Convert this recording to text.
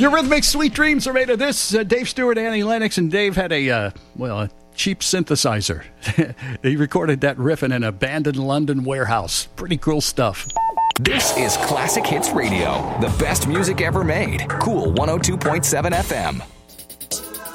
Eurythmics' Sweet Dreams are made of this. Dave Stewart, Annie Lennox, and Dave had a cheap synthesizer. He recorded that riff in an abandoned London warehouse. Pretty cool stuff. This is Classic Hits Radio, the best music ever made. Cool 102.7 FM.